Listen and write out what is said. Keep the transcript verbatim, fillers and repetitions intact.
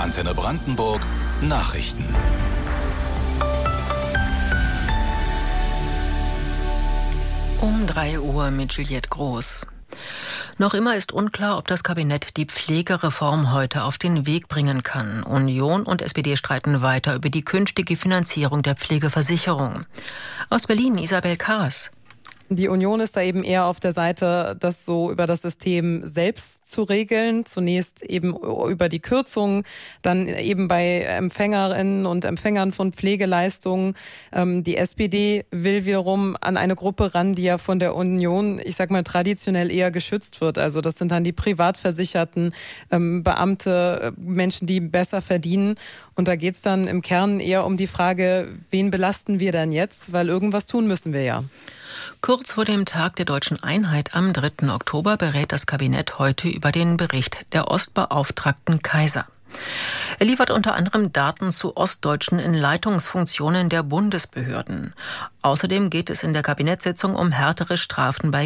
Antenne Brandenburg Nachrichten. Um drei Uhr mit Juliette Groß. Noch immer ist unklar, ob das Kabinett die Pflegereform heute auf den Weg bringen kann. Union und S P D streiten weiter über die künftige Finanzierung der Pflegeversicherung. Aus Berlin, Isabel Karas. Die Union ist da eben eher auf der Seite, das so über das System selbst zu regeln. Zunächst eben über die Kürzungen, dann eben bei Empfängerinnen und Empfängern von Pflegeleistungen. Die S P D will wiederum an eine Gruppe ran, die ja von der Union, ich sag mal, traditionell eher geschützt wird. Also das sind dann die Privatversicherten, Beamte, Menschen, die besser verdienen. Und da geht's dann im Kern eher um die Frage, wen belasten wir denn jetzt? Weil irgendwas tun müssen wir ja. Kurz vor dem Tag der Deutschen Einheit am dritten Oktober berät das Kabinett heute über den Bericht der Ostbeauftragten Kaiser. Er liefert unter anderem Daten zu Ostdeutschen in Leitungsfunktionen der Bundesbehörden. Außerdem geht es in der Kabinettssitzung um härtere Strafen bei